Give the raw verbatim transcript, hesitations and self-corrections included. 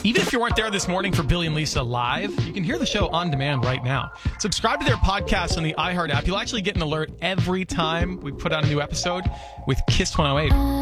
Even if you weren't there this morning for Billy and Lisa live, you can hear the show on demand right now. Subscribe to their podcast on the iHeart app. You'll actually get an alert every time we put out a new episode with Kiss one oh eight.